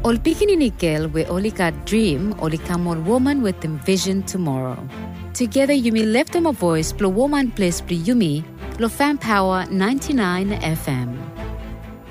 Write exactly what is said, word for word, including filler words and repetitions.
Ol pikini nikel we olika dream olika more woman with them vision tomorrow. Together you may lift them a voice, blow woman place, blow yumi, blow fan power ninety-nine F M.